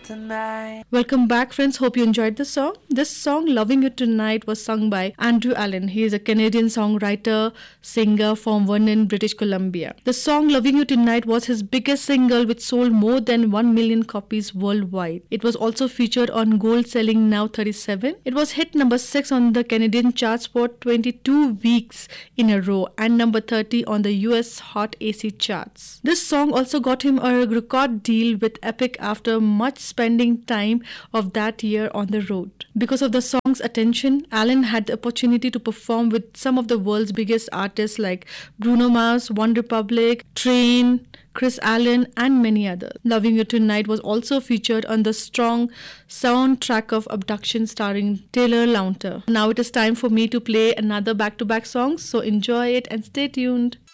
tonight. Welcome back, friends. Hope you enjoyed the song. This song, Loving You Tonight, was sung by Andrew Allen. He is a Canadian songwriter, singer from Vernon, British Columbia. The song Loving You Tonight was his biggest single, which sold more than 1 million copies worldwide. It was also featured on Gold Selling Now 37. It was hit number 6 on the Canadian charts for 22 weeks in a row and number 30 on the US Hot AC charts. This song also got him a record deal with Epic after much spending time of that year on the road. Because of the song's attention, Allen had the opportunity to perform with some of the world's biggest artists like Bruno Mars, One Republic, Train, Chris Allen, and many others. Loving You Tonight was also featured on the strong soundtrack of Abduction starring Taylor Lautner. Now it is time for me to play another back-to-back song, so enjoy it and stay tuned.